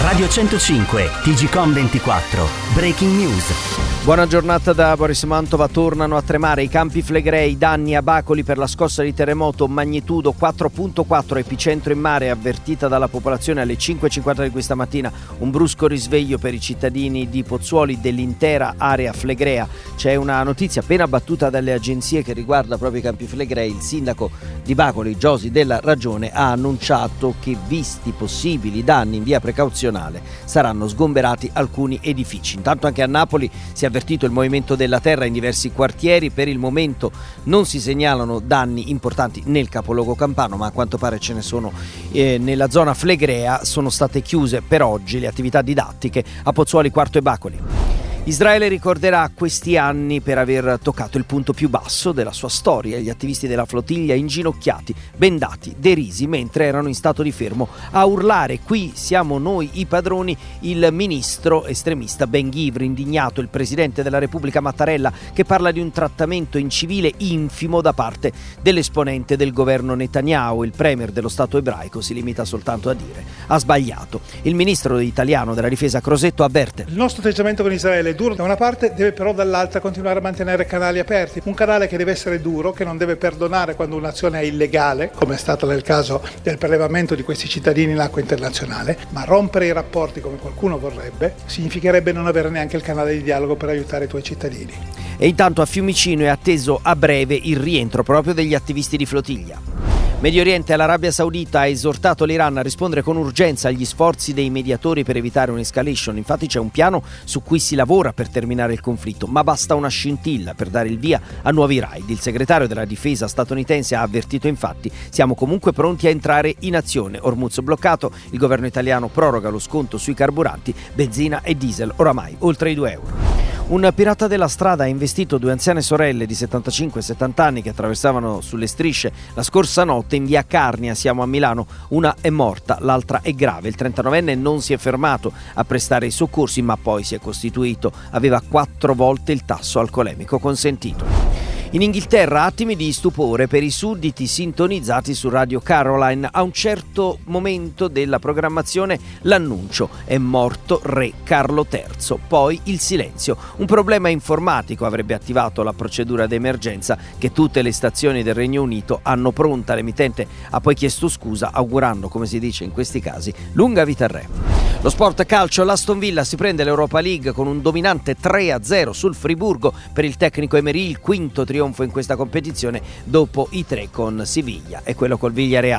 Radio 105, TGcom 24, Breaking News. Buona giornata da Boris Mantova. Tornano a tremare i Campi Flegrei, danni a Bacoli per la scossa di terremoto magnitudo 4.4, epicentro in mare, avvertita dalla popolazione alle 5.50 di questa mattina. Un brusco risveglio per i cittadini di Pozzuoli dell'intera area flegrea. C'è una notizia appena battuta dalle agenzie che riguarda proprio i Campi Flegrei. Il sindaco di Bacoli, Giosi della Ragione, ha annunciato che, visti possibili danni in via precauzionale, saranno sgomberati alcuni edifici. Intanto anche a Napoli si è avvertito il movimento della terra in diversi quartieri. Per il momento non si segnalano danni importanti nel capoluogo campano, ma a quanto pare ce ne sono nella zona flegrea. Sono state chiuse per oggi le attività didattiche a Pozzuoli, Quarto e Bacoli. Israele ricorderà questi anni per aver toccato il punto più basso della sua storia. Gli attivisti della flottiglia inginocchiati, bendati, derisi mentre erano in stato di fermo. A urlare "qui siamo noi i padroni" il ministro estremista Ben Gvir, indignato il presidente della Repubblica Mattarella, che parla di un trattamento incivile infimo da parte dell'esponente del governo Netanyahu. Il premier dello Stato ebraico si limita soltanto a dire: ha sbagliato. Il ministro italiano della difesa Crosetto avverte: il nostro atteggiamento con Israele duro da una parte, deve però dall'altra continuare a mantenere canali aperti. Un canale che deve essere duro, che non deve perdonare quando un'azione è illegale, come è stato nel caso del prelevamento di questi cittadini in acqua internazionale, ma rompere i rapporti come qualcuno vorrebbe significherebbe non avere neanche il canale di dialogo per aiutare i tuoi cittadini. E intanto a Fiumicino è atteso a breve il rientro proprio degli attivisti di flottiglia. Medio Oriente, l'Arabia Saudita ha esortato l'Iran a rispondere con urgenza agli sforzi dei mediatori per evitare un'escalation. Infatti c'è un piano su cui si lavora per terminare il conflitto, ma basta una scintilla per dare il via a nuovi raid. Il segretario della difesa statunitense ha avvertito infatti: siamo comunque pronti a entrare in azione. Hormuz bloccato, il governo italiano proroga lo sconto sui carburanti, benzina e diesel, oramai oltre i €2. Un pirata della strada ha investito due anziane sorelle di 75 e 70 anni che attraversavano sulle strisce la scorsa notte in via Carnia, siamo a Milano. Una è morta, l'altra è grave. Il 39enne non si è fermato a prestare i soccorsi, ma poi si è costituito. Aveva 4 volte il tasso alcolemico consentito. In Inghilterra attimi di stupore per i sudditi sintonizzati su Radio Caroline. A un certo momento della programmazione l'annuncio: è morto re Carlo III. Poi il silenzio. Un problema informatico avrebbe attivato la procedura d'emergenza che tutte le stazioni del Regno Unito hanno pronta. L'emittente ha poi chiesto scusa, augurando, come si dice in questi casi, lunga vita al re. Lo sport calcio, l'Aston Villa si prende l'Europa League con un dominante 3-0 sul Friburgo. Per il tecnico Emery il quinto trionfo in questa competizione dopo i 3 con Siviglia e quello col Villarreal.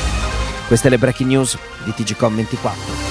Queste le breaking news di TGcom 24.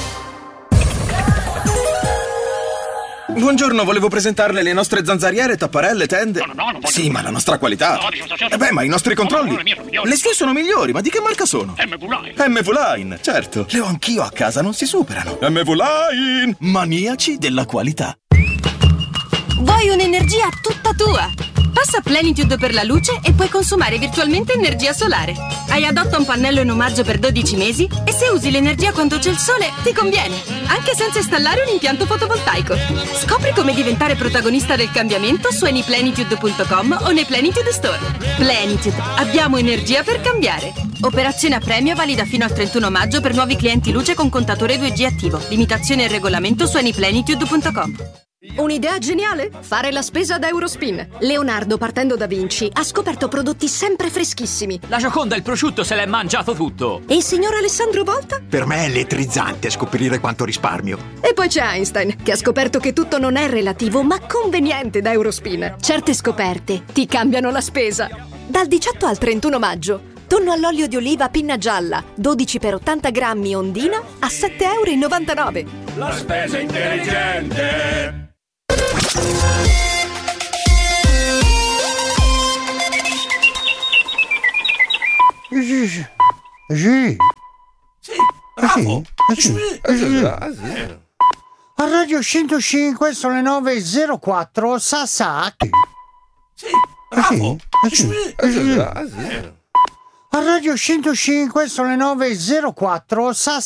Buongiorno, volevo presentarle le nostre zanzariere, tapparelle, tende. No, sì, ma la nostra qualità. Ma i nostri controlli. Le sue sono migliori, ma di che marca sono? MV-Line, certo. Le ho anch'io a casa, non si superano. MV-Line, maniaci della qualità. Vuoi un'energia tutta tua? Passa Plenitude per la luce e puoi consumare virtualmente energia solare. Hai adotta un pannello in omaggio per 12 mesi e se usi l'energia quando c'è il sole ti conviene, anche senza installare un impianto fotovoltaico. Scopri come diventare protagonista del cambiamento su anyplenitude.com o nei Plenitude Store. Plenitude, abbiamo energia per cambiare. Operazione a premio valida fino al 31 maggio per nuovi clienti luce con contatore 2G attivo. Limitazione e regolamento su anyplenitude.com. Un'idea geniale? Fare la spesa da Eurospin. Leonardo, partendo da Vinci, ha scoperto prodotti sempre freschissimi. La Gioconda e il prosciutto se l'è mangiato tutto. E il signor Alessandro Volta? Per me è elettrizzante scoprire quanto risparmio. E poi c'è Einstein, che ha scoperto che tutto non è relativo, ma conveniente da Eurospin. Certe scoperte ti cambiano la spesa. Dal 18 al 31 maggio. Tonno all'olio di oliva pinna gialla, 12 per 80 grammi Ondina a €7,99. La spesa intelligente. A Radio 105 sono le 9:04. Sasà. A Radio 105 sono le 9:04.